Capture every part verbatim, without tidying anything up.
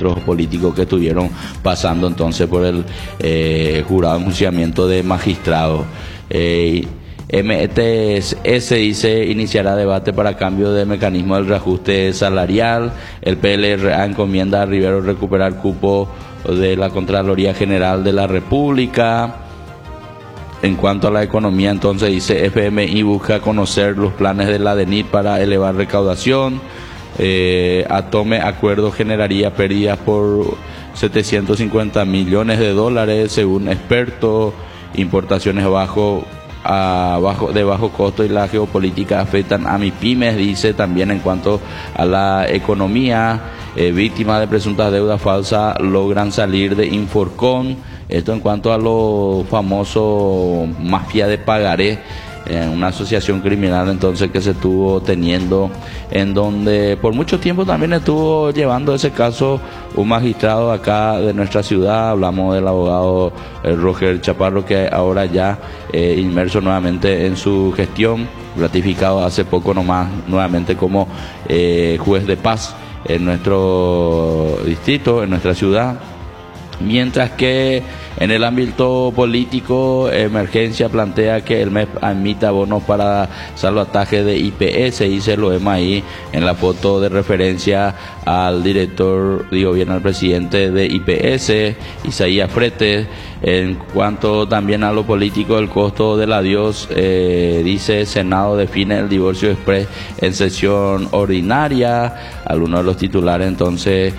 otros políticos que estuvieron pasando entonces por el eh, jurado de enjuiciamiento de magistrados. Eh, M T S dice iniciará debate para cambio de mecanismo del reajuste salarial. El P L R A encomienda a Rivero recuperar cupo de la Contraloría General de la República. En cuanto a la economía, entonces dice F M I busca conocer los planes de la DENIT para elevar recaudación. Eh, Atome Acuerdo generaría pérdidas por setecientos cincuenta millones de dólares según expertos. Importaciones bajo A bajo, de bajo costo y la geopolítica afectan a MIPYMES, dice también. En cuanto a la economía, eh, víctimas de presuntas deudas falsas logran salir de Inforcon. Esto en cuanto a los famosos mafia de pagaré, eh, una asociación criminal entonces que se estuvo teniendo, en donde por mucho tiempo también estuvo llevando ese caso un magistrado acá de nuestra ciudad. Hablamos del abogado eh, Roger Chaparro, que ahora ya eh, inmerso nuevamente en su gestión, ratificado hace poco nomás nuevamente como eh, juez de paz en nuestro distrito, en nuestra ciudad. Mientras que en el ámbito político, Emergencia plantea que el M E P admita bonos para salvataje de I P S, y se lo vemos ahí en la foto de referencia al director, digo bien, al presidente de I P S, Isaías Fretes. En cuanto también a lo político, el costo del adiós, eh, dice Senado define el divorcio express en sesión ordinaria. Algunos de los titulares entonces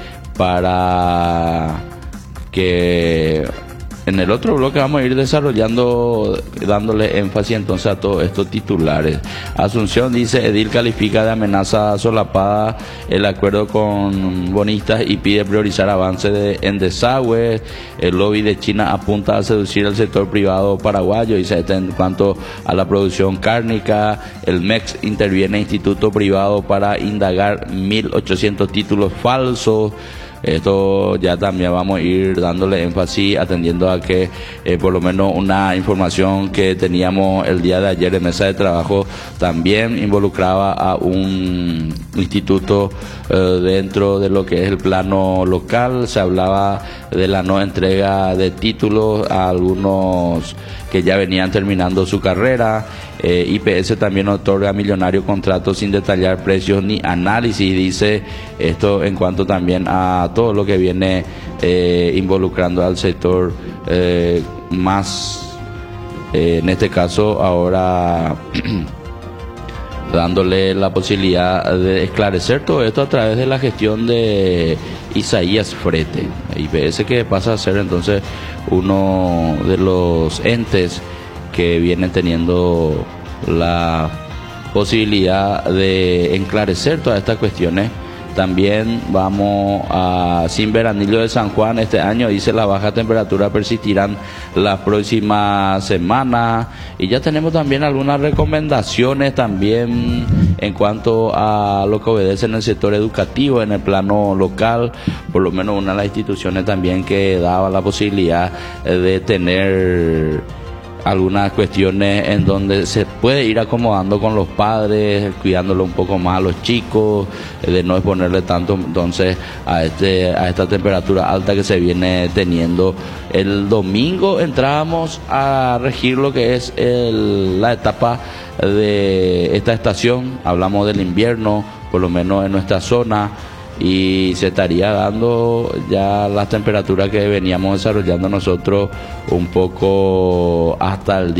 para que en el otro bloque vamos a ir desarrollando, dándole énfasis entonces a todos estos titulares. Asunción dice Edil califica de amenaza solapada el acuerdo con bonistas y pide priorizar avance de, en desagüe. El lobby de China apunta a seducir al sector privado paraguayo, dice este. En cuanto a la producción cárnica, el M E X interviene instituto privado para indagar mil ochocientos títulos falsos. Esto ya también vamos a ir dándole énfasis, atendiendo a que eh, por lo menos una información que teníamos el día de ayer en mesa de trabajo también involucraba a un instituto eh, dentro de lo que es el plano local. Se hablaba de la no entrega de títulos a algunos que ya venían terminando su carrera. Eh, I P S también otorga millonarios contratos sin detallar precios ni análisis, dice esto en cuanto también a todo lo que viene eh, involucrando al sector eh, más, eh, en este caso ahora dándole la posibilidad de esclarecer todo esto a través de la gestión de Isaías Fretes. I P S que pasa a ser entonces uno de los entes que vienen teniendo la posibilidad de enclarecer todas estas cuestiones. También vamos a sin veranillo de San Juan este año, dice la baja temperatura persistirán la próxima semana, y ya tenemos también algunas recomendaciones también en cuanto a lo que obedece en el sector educativo, en el plano local. Por lo menos una de las instituciones también que daba la posibilidad de tener algunas cuestiones en donde se puede ir acomodando con los padres, cuidándolo un poco más a los chicos, de no exponerle tanto entonces a este a esta temperatura alta que se viene teniendo. El domingo entrábamos a regir lo que es el, la etapa de esta estación. Hablamos del invierno, por lo menos en nuestra zona, y se estaría dando ya las temperaturas que veníamos desarrollando nosotros un poco hasta el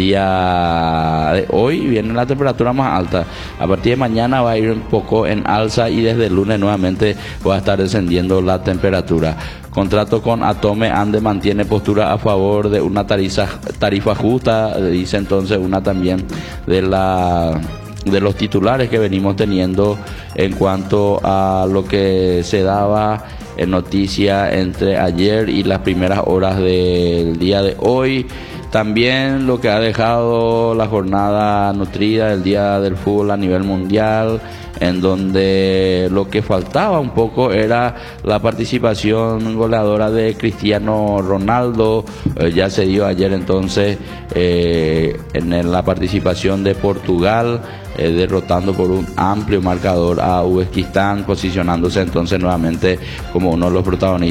día de hoy. Viene la temperatura más alta, a partir de mañana va a ir un poco en alza, y desde el lunes nuevamente va a estar descendiendo la temperatura. Contrato con Atome Ande mantiene postura a favor de una tarifa, tarifa justa, dice entonces una también de la de los titulares que venimos teniendo en cuanto a lo que se daba en noticia entre ayer y las primeras horas del día de hoy. También lo que ha dejado la jornada nutrida del día del fútbol a nivel mundial, en donde lo que faltaba un poco era la participación goleadora de Cristiano Ronaldo. Eh, ya se dio ayer entonces eh, en la participación de Portugal, eh, derrotando por un amplio marcador a Uzbekistán, posicionándose entonces nuevamente como uno de los protagonistas